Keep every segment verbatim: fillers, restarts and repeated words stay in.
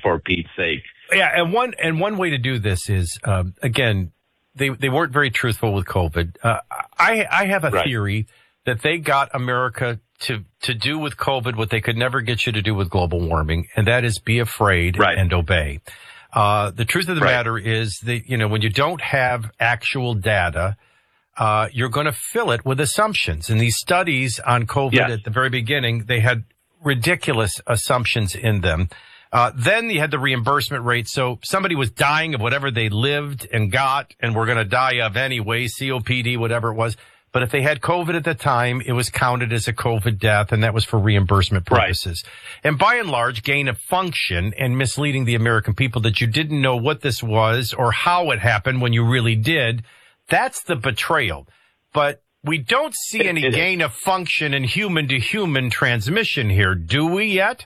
for Pete's sake. Yeah, and one and one way to do this is, um, again, they they weren't very truthful with COVID. Uh, I I have a right. theory that they got America to to do with COVID what they could never get you to do with global warming, and that is be afraid right. and obey. Uh, the truth of the right. matter is that, you know, when you don't have actual data, uh, you're going to fill it with assumptions. And these studies on COVID yes. at the very beginning, they had ridiculous assumptions in them. Uh, then you had the reimbursement rate. So somebody was dying of whatever they lived and got and were going to die of anyway, C O P D, whatever it was. But if they had COVID at the time, it was counted as a COVID death, and that was for reimbursement purposes. Right. And by and large, gain of function and misleading the American people that you didn't know what this was or how it happened when you really did. That's the betrayal. But we don't see any gain of function in human-to-human transmission here, do we yet?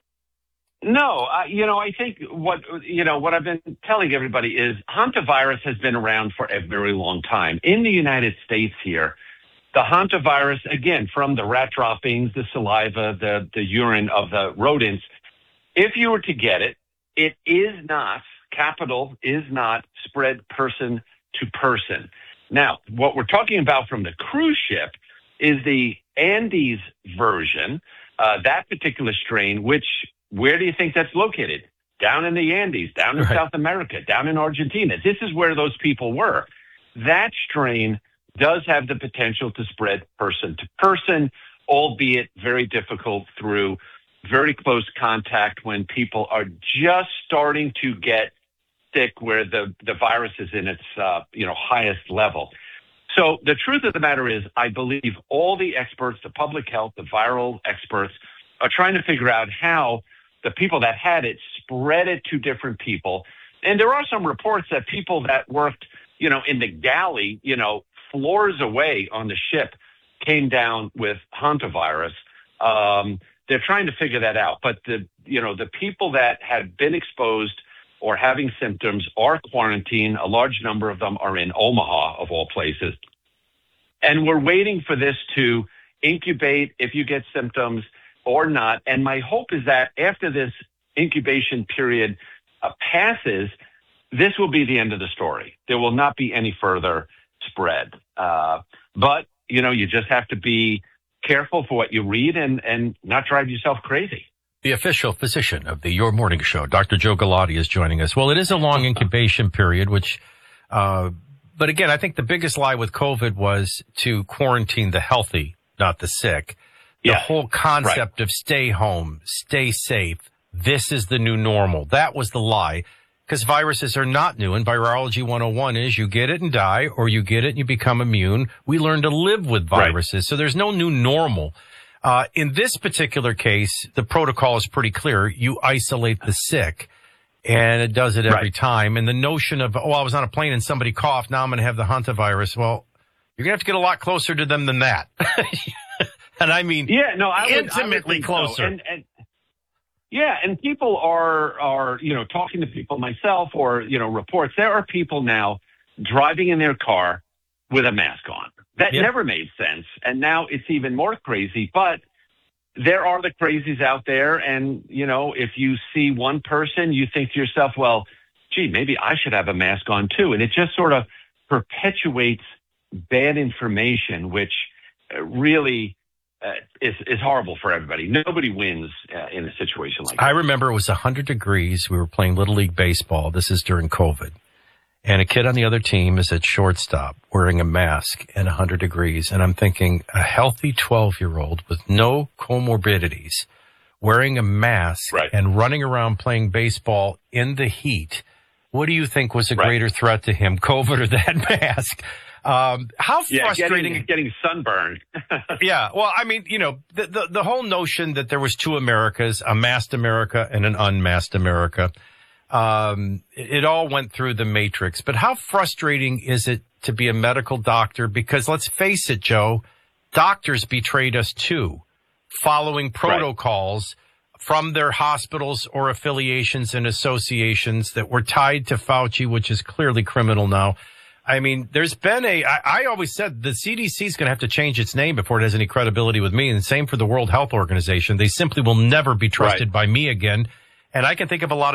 No, uh, you know, I think what, you know, what I've been telling everybody is hantavirus has been around for a very long time. In the United States here, the hantavirus, again, from the rat droppings, the saliva, the, the urine of the rodents, if you were to get it, it is not, capital, is not spread person to person. Now, what we're talking about from the cruise ship is the Andes version, uh, that particular strain, which where do you think that's located? Down in the Andes, down in right. South America, down in Argentina. This is where those people were. That strain does have the potential to spread person to person, albeit very difficult through very close contact when people are just starting to get sick, where the, the virus is in its uh, you know highest level. So the truth of the matter is, I believe all the experts, the public health, the viral experts, are trying to figure out how the people that had it spread it to different people. And there are some reports that people that worked, you know, in the galley, you know, floors away on the ship came down with hantavirus. Um, they're trying to figure that out. But the, you know, the people that had been exposed or having symptoms are quarantined. A large number of them are in Omaha, of all places. And we're waiting for this to incubate if you get symptoms or not. And my hope is that after this incubation period uh, passes, this will be the end of the story. There will not be any further spread. Uh, but, you know, you just have to be careful for what you read and, and not drive yourself crazy. The official physician of the Your Morning Show, Doctor Joe Galati, is joining us. Well, it is a long incubation period, which, uh, but again, I think the biggest lie with COVID was to quarantine the healthy, not the sick. The yeah, whole concept right. of stay home, stay safe, this is the new normal. That was the lie, because viruses are not new. And Virology one oh one is you get it and die, or you get it and you become immune. We learn to live with viruses. Right. So there's no new normal. Uh, in this particular case, the protocol is pretty clear. You isolate the sick, and it does it every right. time. And the notion of, oh, I was on a plane and somebody coughed, now I'm going to have the hantavirus. Well, you're going to have to get a lot closer to them than that. And I mean, yeah, no, I would, intimately I would closer. So. And, and, yeah, and people are, are, you know, talking to people, myself, or, you know, reports. There are people now driving in their car with a mask on. That yep. never made sense. And now it's even more crazy. But there are the crazies out there. And, you know, if you see one person, you think to yourself, well, gee, maybe I should have a mask on too. And it just sort of perpetuates bad information, which really uh, is, is horrible for everybody. Nobody wins uh, in a situation like that. I remember it was one hundred degrees. We were playing Little League Baseball. This is during COVID. And a kid on the other team is at shortstop wearing a mask and one hundred degrees. And I'm thinking, a healthy twelve-year-old with no comorbidities wearing a mask right. and running around playing baseball in the heat. What do you think was a right. greater threat to him, COVID or that mask? Um, how yeah, frustrating. Getting, getting sunburned. Yeah. Well, I mean, you know, the, the, the whole notion that there was two Americas, a masked America and an unmasked America. Um, it, it all went through the matrix. But how frustrating is it to be a medical doctor? Because let's face it, Joe, doctors betrayed us too, following protocols right. from their hospitals or affiliations and associations that were tied to Fauci, which is clearly criminal now. I mean, there's been a, I, I always said the C D C is going to have to change its name before it has any credibility with me. And same for the World Health Organization. They simply will never be trusted right. by me again. And I can think of a lot of